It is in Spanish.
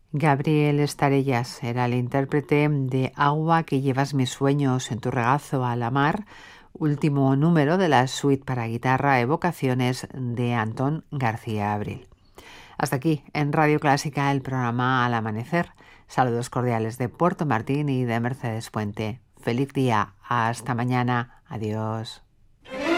Gabriel Estarellas era el intérprete de Agua que llevas mis sueños en tu regazo a la mar, último número de la suite para guitarra Evocaciones de Antón García Abril. Hasta aquí, en Radio Clásica, el programa Al Amanecer. Saludos cordiales de Puerto Martín y de Mercedes Puente. Feliz día. Hasta mañana. Adiós.